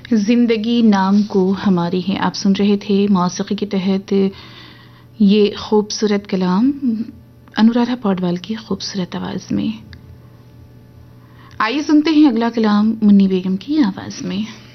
जिंदगी नाम को हमारी है। आप सुन रहे थे मौसीकी के तहत ये खूबसूरत कलाम अनुराधा पौडवाल की खूबसूरत आवाज में। आइए सुनते हैं अगला कलाम मुन्नी बेगम की आवाज में।